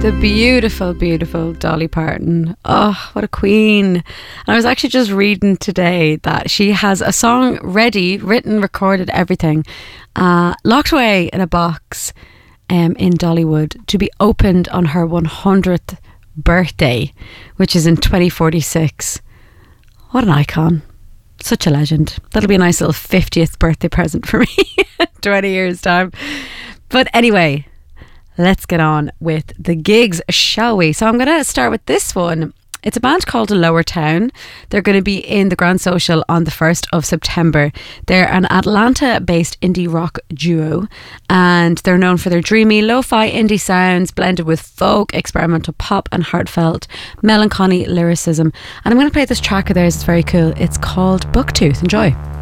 The beautiful, beautiful Dolly Parton. Oh, what a queen. And I was actually just reading today that she has a song ready, written, recorded, everything, locked away in a box in Dollywood to be opened on her 100th birthday, which is in 2046. What an icon. Such a legend. That'll be a nice little 50th birthday present for me 20 years time. But anyway, let's get on with the gigs, shall we? So I'm going to start with this one. It's a band called Lower Town. They're going to be in the Grand Social on the 1st of September. They're an Atlanta-based indie rock duo, and they're known for their dreamy lo-fi indie sounds blended with folk, experimental pop and heartfelt melancholy lyricism. And I'm going to play this track of theirs. It's very cool. It's called Booktooth. Enjoy.